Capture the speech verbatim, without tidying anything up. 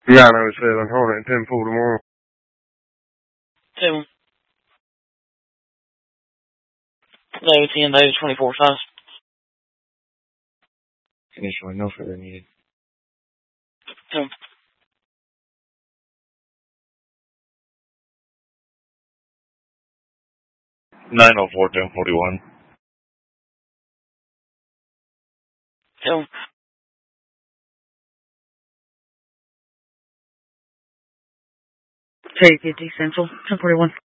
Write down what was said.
nine oh seven, Hornet, ten forty-one. Two. No, ten, those twenty-four size. Initially, no further needed. Two. nine oh four, ten forty-one. Two. Cherry fifty, Central, ten forty-one.